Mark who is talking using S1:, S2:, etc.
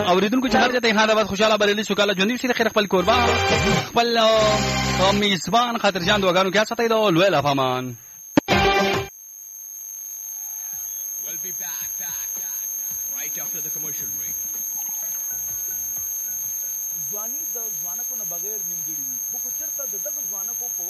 S1: اوریدونکو چې هر ځای ته حالات خوشاله بریلي سوکاله ژوندۍ شي د خیر خپل قربان خپل میزبان خاطرجان دعاګانو کې ساتي دا لوی لافمان.
S2: We'll be back right after the commercial break.
S3: ځواني د ځوانکو نه بغیر نیمګړي وي خو که چېرته د دغه ځوانکو په